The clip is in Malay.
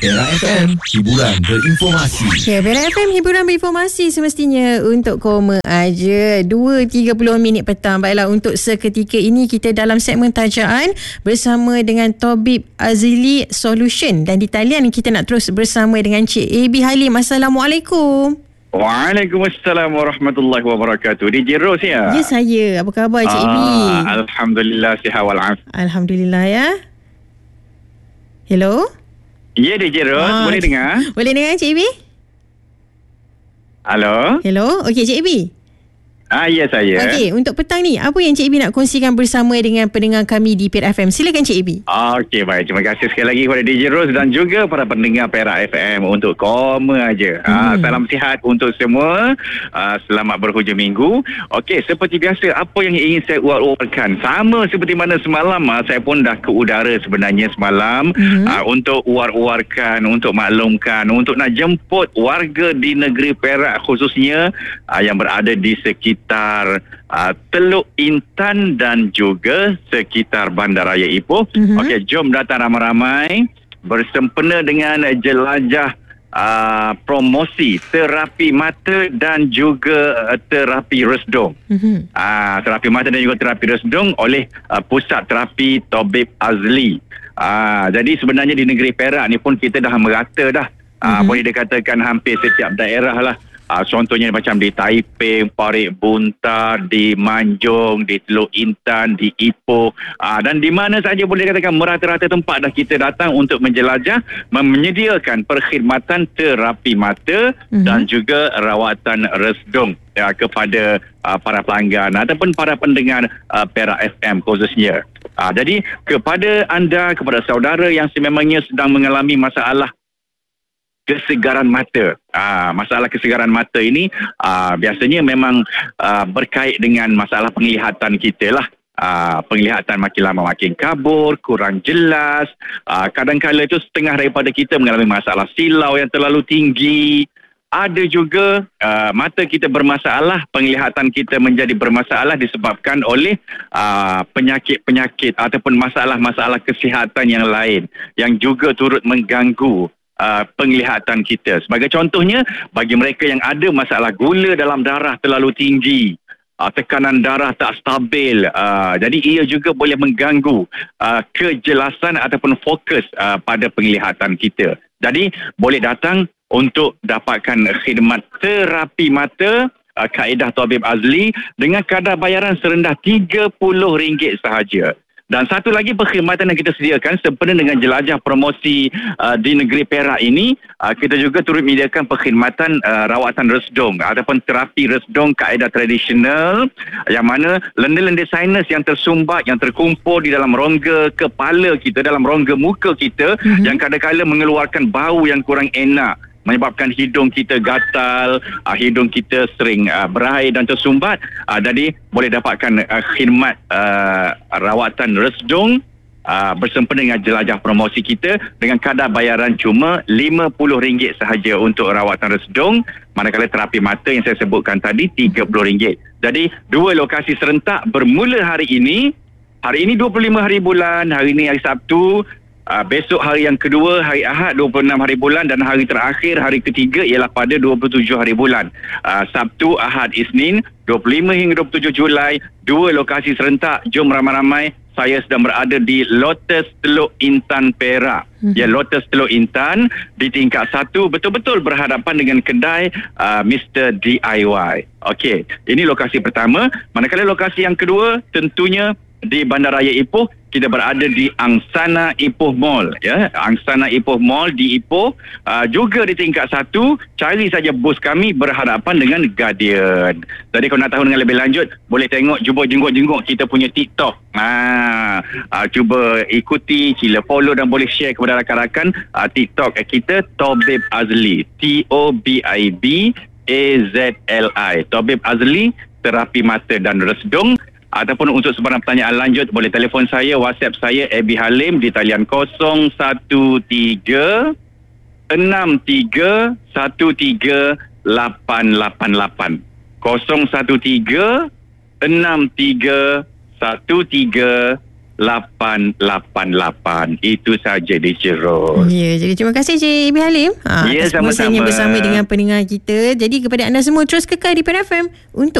Perak FM, hiburan berinformasi. Ya, Perak FM, hiburan berinformasi semestinya untuk koma aja. 2.30 minit petang. Baiklah, untuk seketika ini kita dalam segmen tajaan bersama dengan Tabib Azli Solution. Dan di talian kita nak terus bersama dengan Cik AB Halim. Assalamualaikum. Waalaikumsalam warahmatullahi wabarakatuh. DJ Ros ya? Ya, saya. Apa khabar Cik AB? Alhamdulillah, sihat walafiat. Alhamdulillah ya. Hello? Ya, DJ Ros, boleh dengar? Boleh dengar Cik AB? Halo? Hello? Okey Cik AB. Ya saya. Okey, untuk petang ni, apa yang Cik AB nak kongsikan bersama dengan pendengar kami di Perak FM? Silakan Cik AB. Okey, baik. Terima kasih sekali lagi kepada DJ Ros dan juga para pendengar Perak FM untuk koma aja. Salam sihat untuk semua. Selamat berhujung minggu. Okey, seperti biasa, apa yang ingin saya uar-uarkan? Sama seperti mana semalam, saya pun dah ke udara sebenarnya semalam untuk uar-uarkan, untuk maklumkan, untuk nak jemput warga di negeri Perak khususnya yang berada di sekitar Teluk Intan dan juga sekitar Bandaraya Ipoh. Okey, jom datang ramai-ramai bersempena dengan jelajah promosi terapi mata dan juga terapi resdung. Terapi mata dan juga terapi resdung oleh Pusat Terapi Tabib Azli. Jadi sebenarnya di negeri Perak ni pun kita dah merata dah. Boleh dikatakan hampir setiap daerah lah. Contohnya macam di Taiping, Parit Buntar, di Manjung, di Teluk Intan, di Ipoh, dan di mana saja boleh dikatakan merata-rata tempat dah kita datang untuk menjelajah, menyediakan perkhidmatan terapi mata dan juga rawatan resdung kepada para pelanggan ataupun para pendengar Perak FM khususnya. Jadi kepada anda, kepada saudara yang sememangnya sedang mengalami masalah kesegaran mata. Masalah kesegaran mata ini biasanya memang berkait dengan masalah penglihatan kita lah. Penglihatan makin lama makin kabur, kurang jelas. Kadang-kadang itu setengah daripada kita mengalami masalah silau yang terlalu tinggi. Ada juga mata kita bermasalah, penglihatan kita menjadi bermasalah disebabkan oleh penyakit-penyakit ataupun masalah-masalah kesihatan yang lain yang juga turut mengganggu penglihatan kita. Sebagai contohnya, bagi mereka yang ada masalah gula dalam darah terlalu tinggi, tekanan darah tak stabil, jadi ia juga boleh mengganggu kejelasan ataupun fokus pada penglihatan kita. Jadi boleh datang untuk dapatkan khidmat terapi mata kaedah Tabib Azli dengan kadar bayaran serendah RM30 sahaja. Dan satu lagi perkhidmatan yang kita sediakan sempena dengan jelajah promosi di negeri Perak ini, kita juga turut menyediakan perkhidmatan rawatan resdung ataupun terapi resdung kaedah tradisional, yang mana lendir-lendir sinus yang tersumbat, yang terkumpul di dalam rongga kepala kita, dalam rongga muka kita, yang kadang-kadang mengeluarkan bau yang kurang enak, menyebabkan hidung kita gatal, hidung kita sering berair dan tersumbat. Jadi boleh dapatkan khidmat rawatan resdung bersempena dengan jelajah promosi kita dengan kadar bayaran cuma RM50 sahaja untuk rawatan resdung, manakala terapi mata yang saya sebutkan tadi RM30. Jadi dua lokasi serentak bermula hari ini. Hari ini 25 hari bulan, hari ini hari Sabtu. Besok hari yang kedua, hari Ahad 26 hari bulan, dan hari terakhir, hari ketiga ialah pada 27 hari bulan. Sabtu, Ahad, Isnin 25 hingga 27 Julai, dua lokasi serentak. Jom ramai-ramai. Saya sedang berada di Lotus Teluk Intan Perak. Ya, Lotus Teluk Intan di tingkat 1, betul-betul berhadapan dengan kedai Mr. DIY. Okey, ini lokasi pertama. Manakala lokasi yang kedua tentunya di Bandaraya Ipoh, kita berada di Angsana Ipoh Mall, ya. Angsana Ipoh Mall di Ipoh, juga di tingkat 1. Cari saja bos kami berhadapan dengan Guardian. Jadi kalau nak tahu dengan lebih lanjut, boleh tengok, cuba jenguk-jenguk kita punya TikTok. Cuba ikuti, sila follow dan boleh share kepada rakan-rakan TikTok kita, Tabib Azli, TOBIB AZLI, Tabib Azli, terapi mata dan resdung. Ataupun untuk sebarang pertanyaan lanjut, boleh telefon saya, WhatsApp saya, AB Halim di talian 013 63 13 888. 013 63 13 13 888. Itu saja DJ Ros. Ya, jadi terima kasih Cik Ibi Halim. Ya, atas bersama sama-sama. bersama dengan pendengar kita. Jadi kepada anda semua terus kekal di Pen FM untuk